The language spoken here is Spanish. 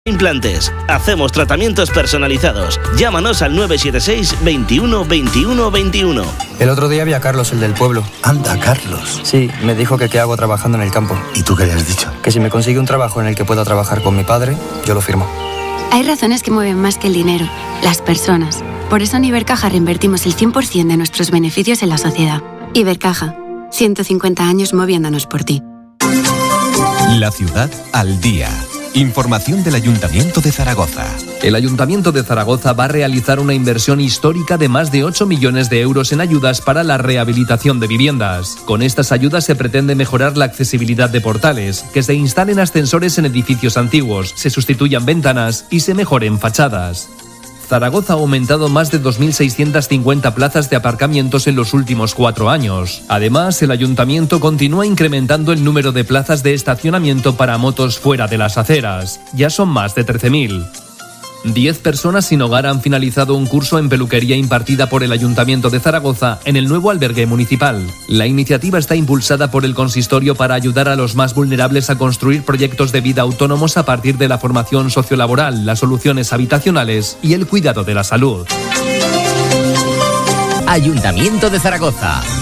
Implantes. Hacemos tratamientos personalizados. Llámanos al 976 21 21 21. El otro día vi a Carlos, el del pueblo. Anda, Carlos. Sí, me dijo que qué hago trabajando en el campo. ¿Y tú qué le has dicho? Que si me consigue un trabajo en el que pueda trabajar con mi padre, yo lo firmo. Hay razones que mueven más que el dinero, las personas. Por eso en Ibercaja reinvertimos el 100% de nuestros beneficios en la sociedad. Ibercaja, 150 años moviéndonos por ti. La ciudad al día. Información del Ayuntamiento de Zaragoza. El Ayuntamiento de Zaragoza va a realizar una inversión histórica de más de 8 millones de euros en ayudas para la rehabilitación de viviendas. Con estas ayudas se pretende mejorar la accesibilidad de portales, que se instalen ascensores en edificios antiguos, se sustituyan ventanas y se mejoren fachadas. Zaragoza ha aumentado más de 2.650 plazas de aparcamientos en los últimos 4 años. Además, el Ayuntamiento continúa incrementando el número de plazas de estacionamiento para motos fuera de las aceras. Ya son más de 13.000. 10 personas sin hogar han finalizado un curso en peluquería impartida por el Ayuntamiento de Zaragoza en el nuevo albergue municipal. La iniciativa está impulsada por el consistorio para ayudar a los más vulnerables a construir proyectos de vida autónomos a partir de la formación sociolaboral, las soluciones habitacionales y el cuidado de la salud. Ayuntamiento de Zaragoza.